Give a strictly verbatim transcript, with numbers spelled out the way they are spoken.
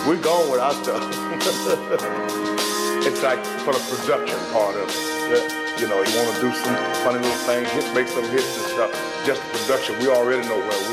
We're gone with our stuff. It's like for the production part of it. Yeah. You know, you want to do some funny little things, hit, make some hits and stuff. Just the production, we already know where we